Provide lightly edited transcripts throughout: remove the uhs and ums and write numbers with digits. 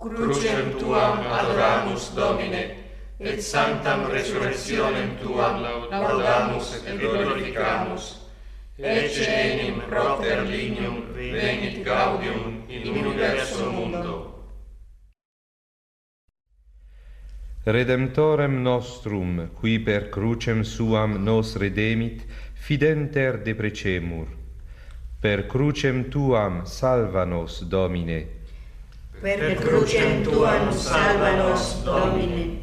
crucem tuam adoramus, Domine, et sanctam resurrectionem tuam laudamus et glorificamus. Ecce enim propter lignum venit gaudium in universo mundo. Redemptorem nostrum, qui per crucem suam nos redemit, fidenter deprecemur. Per crucem tuam salva nos, Domine. Per crucem tuam salva nos, Domine.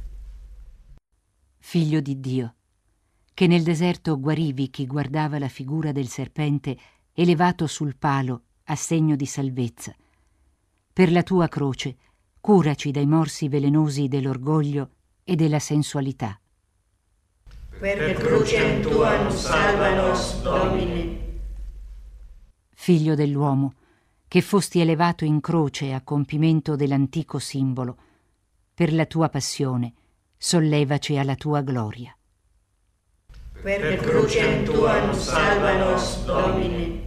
Figlio di Dio, che nel deserto guarivi chi guardava la figura del serpente elevato sul palo a segno di salvezza. Per la tua croce, curaci dai morsi velenosi dell'orgoglio e della sensualità. Per crucem tuam salva nos, Domine. Figlio dell'uomo, che fosti elevato in croce a compimento dell'antico simbolo, per la tua passione, sollevaci alla tua gloria. Per crucem tuam salva nos, Domine.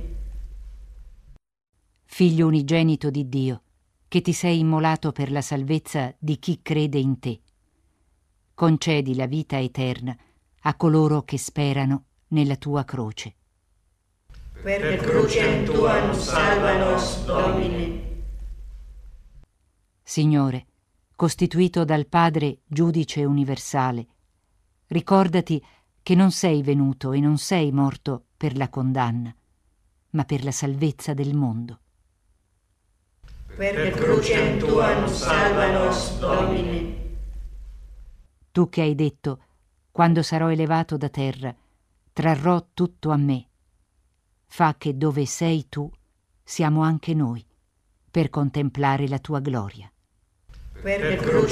Figlio unigenito di Dio, che ti sei immolato per la salvezza di chi crede in te. Concedi la vita eterna a coloro che sperano nella tua croce. Per crucem tuam salva nos, Domine. Signore, costituito dal Padre giudice universale, ricordati che non sei venuto e non sei morto per la condanna, ma per la salvezza del mondo. Per crucem tuam salva nos, Domine. Tu che hai detto, quando sarò elevato da terra, trarrò tutto a me. Fa che dove sei tu, siamo anche noi, per contemplare la tua gloria. Per crucem